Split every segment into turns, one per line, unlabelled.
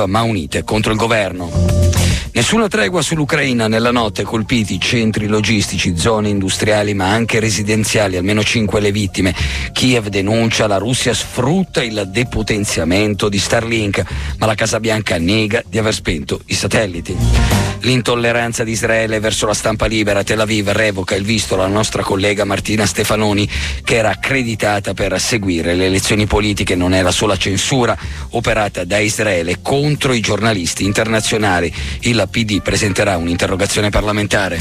ma unite contro il governo. Nessuna tregua sull'Ucraina. Nella notte colpiti centri logistici, zone industriali ma anche residenziali, almeno 5 le vittime. Kiev denuncia la Russia sfrutta il depotenziamento di Starlink, ma la Casa Bianca nega di aver spento i satelliti. L'intolleranza di Israele verso la stampa libera. Tel Aviv revoca il visto alla nostra collega Martina Stefanoni, che era accreditata per seguire le elezioni politiche. Non è la sola censura operata da Israele contro i giornalisti internazionali. Il PD presenterà un'interrogazione parlamentare.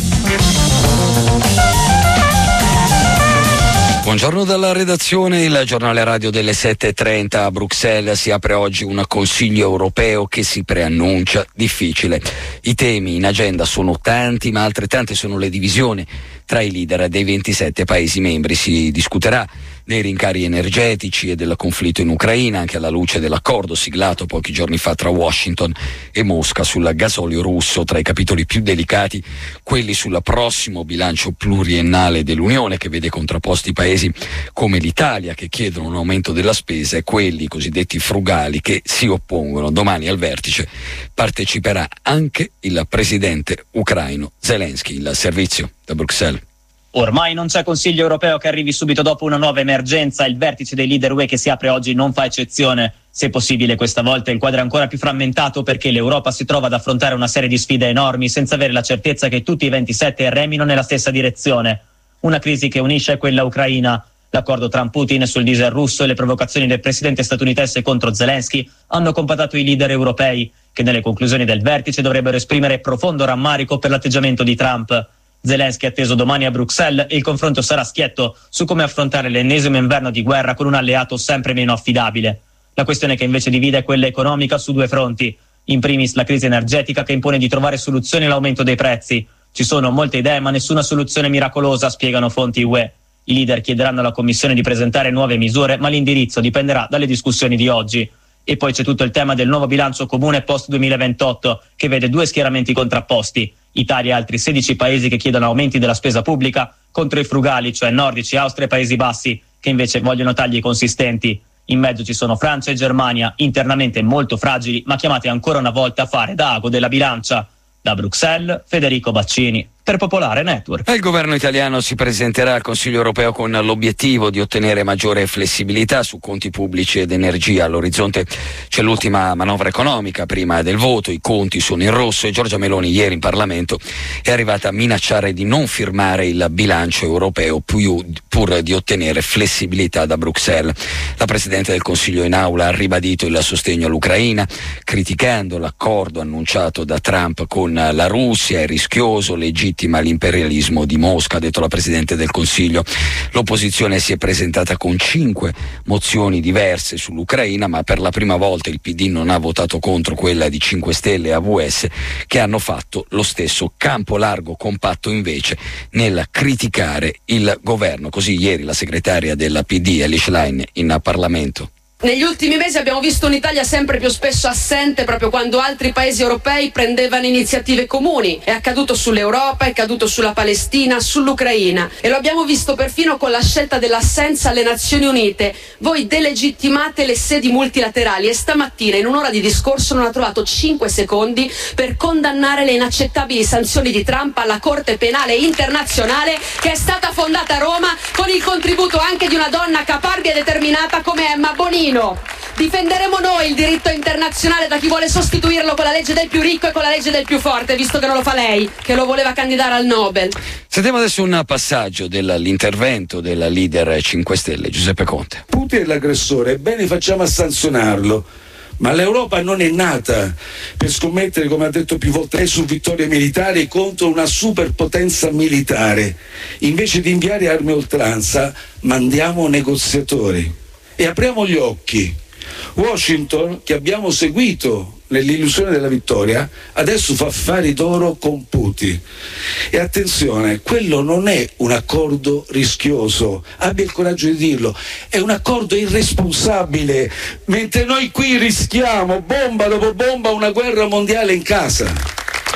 Buongiorno dalla redazione. Il giornale radio delle 7:30. A Bruxelles si apre oggi un Consiglio europeo che si preannuncia difficile. I temi in agenda sono tanti, ma altrettante sono le divisioni tra i leader dei 27 Paesi membri. Si discuterà dei rincari energetici e del conflitto in Ucraina, anche alla luce dell'accordo siglato pochi giorni fa tra Washington e Mosca sul gasolio russo. Tra i capitoli più delicati, quelli sul prossimo bilancio pluriennale dell'Unione, che vede contrapposti paesi come l'Italia, che chiedono un aumento della spesa, e quelli cosiddetti frugali, che si oppongono. Domani al vertice parteciperà anche il presidente ucraino Zelensky. Il servizio da Bruxelles.
Ormai non c'è Consiglio europeo che arrivi subito dopo una nuova emergenza. Il vertice dei leader UE che si apre oggi non fa eccezione. Se possibile, questa volta il quadro è ancora più frammentato, perché l'Europa si trova ad affrontare una serie di sfide enormi senza avere la certezza che tutti i 27 remino nella stessa direzione. Una crisi che unisce è quella ucraina. L'accordo Trump-Putin sul diesel russo e le provocazioni del presidente statunitense contro Zelensky hanno compattato i leader europei, che nelle conclusioni del vertice dovrebbero esprimere profondo rammarico per l'atteggiamento di Trump. Zelensky è atteso domani a Bruxelles e il confronto sarà schietto su come affrontare l'ennesimo inverno di guerra con un alleato sempre meno affidabile. La questione che invece divide è quella economica su due fronti. In primis la crisi energetica, che impone di trovare soluzioni all'aumento dei prezzi. Ci sono molte idee ma nessuna soluzione miracolosa, spiegano fonti UE. I leader chiederanno alla Commissione di presentare nuove misure, ma l'indirizzo dipenderà dalle discussioni di oggi. E poi c'è tutto il tema del nuovo bilancio comune post-2028, che vede due schieramenti contrapposti. Italia e altri 16 paesi che chiedono aumenti della spesa pubblica contro i frugali, cioè nordici, Austria e Paesi Bassi, che invece vogliono tagli consistenti. In mezzo ci sono Francia e Germania, internamente molto fragili, ma chiamate ancora una volta a fare da ago della bilancia. Da Bruxelles, Federico Baccini, per Popolare Network.
Il governo italiano si presenterà al Consiglio europeo con l'obiettivo di ottenere maggiore flessibilità su conti pubblici ed energia. All'orizzonte c'è l'ultima manovra economica prima del voto, i conti sono in rosso e Giorgia Meloni ieri in Parlamento è arrivata a minacciare di non firmare il bilancio europeo pur di ottenere flessibilità da Bruxelles. La Presidente del Consiglio in aula ha ribadito il sostegno all'Ucraina, criticando l'accordo annunciato da Trump con la Russia. È rischioso, legittima l'imperialismo di Mosca, ha detto la Presidente del Consiglio. L'opposizione si è presentata con 5 mozioni diverse sull'Ucraina, ma per la prima volta il PD non ha votato contro quella di 5 Stelle e AVS, che hanno fatto lo stesso. Campo largo compatto invece nel criticare il governo. Così ieri la segretaria della PD, Elly Schlein, in Parlamento.
Negli ultimi mesi abbiamo visto un'Italia sempre più spesso assente proprio quando altri paesi europei prendevano iniziative comuni. È accaduto sull'Europa, è accaduto sulla Palestina, sull'Ucraina, e lo abbiamo visto perfino con la scelta dell'assenza alle Nazioni Unite. Voi delegittimate le sedi multilaterali e stamattina in un'ora di discorso non ha trovato 5 secondi per condannare le inaccettabili sanzioni di Trump alla Corte Penale Internazionale, che è stata fondata a Roma con il contributo anche di una donna caparbia e determinata come Emma Bonino. Difenderemo noi il diritto internazionale da chi vuole sostituirlo con la legge del più ricco e con la legge del più forte, visto che non lo fa lei, che lo voleva candidare al Nobel.
Sentiamo adesso un passaggio dell'intervento del leader 5 Stelle, Giuseppe Conte.
Putin è l'aggressore, bene facciamo a sanzionarlo. Ma l'Europa non è nata per scommettere, come ha detto più volte, su vittorie militari contro una superpotenza militare. Invece di inviare armi a oltranza, mandiamo negoziatori. E apriamo gli occhi. Washington, che abbiamo seguito nell'illusione della vittoria, adesso fa affari d'oro con Putin. E attenzione, quello non è un accordo rischioso, abbia il coraggio di dirlo, è un accordo irresponsabile, mentre noi qui rischiamo bomba dopo bomba una guerra mondiale in casa.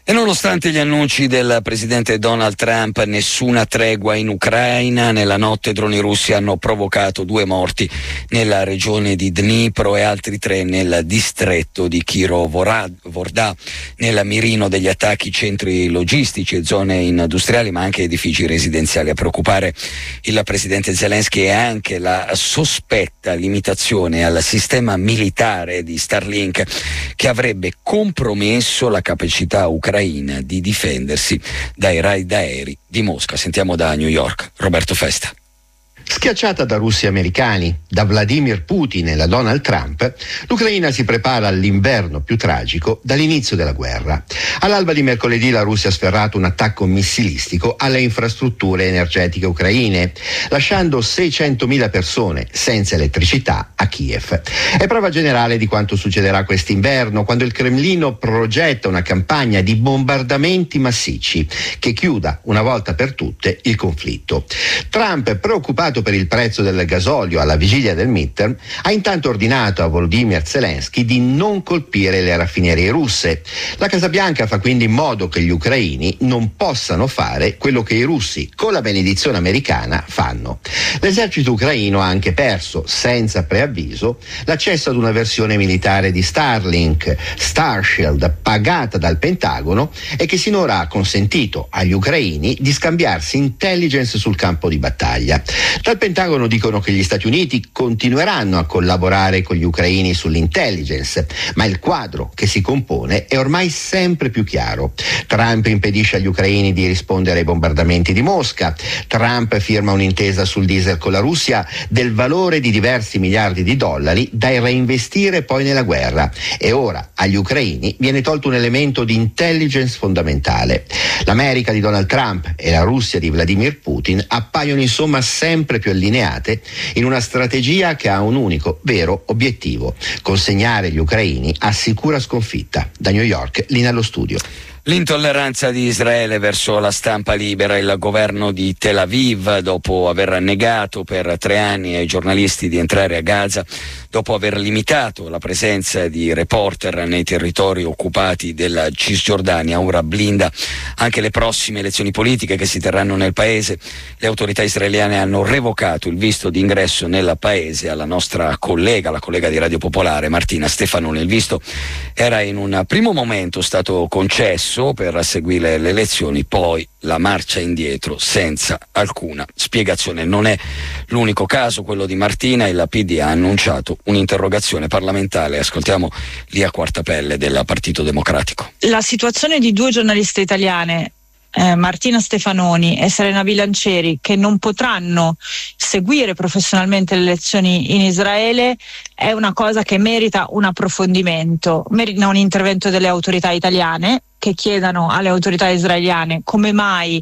E nonostante gli annunci del presidente Donald Trump, nessuna tregua in Ucraina. Nella notte droni russi hanno provocato 2 morti nella regione di Dnipro e altri 3 nel distretto di Kirovohrad, nel mirino degli attacchi centri logistici e zone industriali, ma anche edifici residenziali. A preoccupare il presidente Zelensky è anche la sospetta limitazione al sistema militare di Starlink, che avrebbe compromesso la capacità ucraina di difendersi dai raid aerei di Mosca. Sentiamo da New York Roberto Festa.
Schiacciata da russi e americani, da Vladimir Putin e da Donald Trump, l'Ucraina si prepara all'inverno più tragico dall'inizio della guerra. All'alba di mercoledì la Russia ha sferrato un attacco missilistico alle infrastrutture energetiche ucraine, lasciando 600.000 persone senza elettricità a Kiev. È prova generale di quanto succederà quest'inverno, quando il Cremlino progetta una campagna di bombardamenti massicci che chiuda una volta per tutte il conflitto. Trump, preoccupato per il prezzo del gasolio alla vigilia del midterm, ha intanto ordinato a Volodymyr Zelensky di non colpire le raffinerie russe. La Casa Bianca fa quindi in modo che gli ucraini non possano fare quello che i russi, con la benedizione americana, fanno. L'esercito ucraino ha anche perso, senza preavviso, l'accesso ad una versione militare di Starlink, Starshield, pagata dal Pentagono e che sinora ha consentito agli ucraini di scambiarsi intelligence sul campo di battaglia. Dal Pentagono dicono che gli Stati Uniti continueranno a collaborare con gli ucraini sull'intelligence, ma il quadro che si compone è ormai sempre più chiaro. Trump impedisce agli ucraini di rispondere ai bombardamenti di Mosca. Trump firma un'intesa sul diesel con la Russia del valore di diversi miliardi di dollari da reinvestire poi nella guerra. E ora agli ucraini viene tolto un elemento di intelligence fondamentale. L'America di Donald Trump e la Russia di Vladimir Putin appaiono insomma sempre più allineate in una strategia che ha un unico vero obiettivo: consegnare gli ucraini a sicura sconfitta. Da New York, Lina allo studio.
L'intolleranza di Israele verso la stampa libera. Il governo di Tel Aviv, dopo aver negato per 3 anni ai giornalisti di entrare a Gaza, dopo aver limitato la presenza di reporter nei territori occupati della Cisgiordania, ora blinda anche le prossime elezioni politiche che si terranno nel paese. Le autorità israeliane hanno revocato il visto di ingresso nel paese alla nostra collega, la collega di Radio Popolare, Martina Stefanoni. Il visto era in un primo momento stato concesso per seguire le elezioni, poi la marcia indietro senza alcuna spiegazione. Non è l'unico caso quello di Martina. Il PD ha annunciato un'interrogazione parlamentare. Ascoltiamo Lia Quartapelle del Partito Democratico.
La situazione di 2 giornaliste italiane, Martina Stefanoni e Serena Bilancieri, che non potranno seguire professionalmente le elezioni in Israele, è una cosa che merita un approfondimento, merita un intervento delle autorità italiane, che chiedano alle autorità israeliane come mai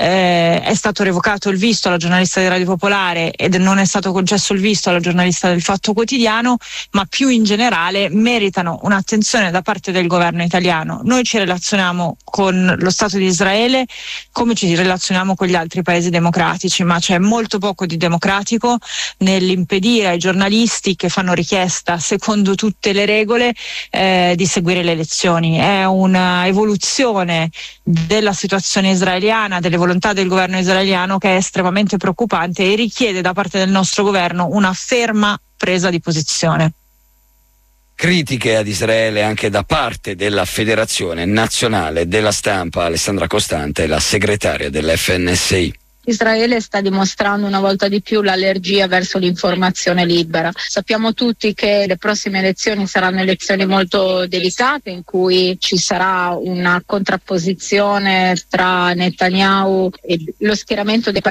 è stato revocato il visto alla giornalista di Radio Popolare ed non è stato concesso il visto alla giornalista del Fatto Quotidiano, ma più in generale meritano un'attenzione da parte del governo italiano. Noi ci relazioniamo con lo Stato di Israele come ci relazioniamo con gli altri paesi democratici, ma c'è molto poco di democratico nell'impedire ai giornalisti che fanno richiesta secondo tutte le regole di seguire le elezioni. È una evoluzione della situazione israeliana, delle volontà del governo israeliano, che è estremamente preoccupante e richiede da parte del nostro governo una ferma presa di posizione.
Critiche ad Israele anche da parte della Federazione Nazionale della Stampa. Alessandra Costante è la segretaria dell'FNSI.
Israele sta dimostrando una volta di più l'allergia verso l'informazione libera. Sappiamo tutti che le prossime elezioni saranno elezioni molto delicate, in cui ci sarà una contrapposizione tra Netanyahu e lo schieramento dei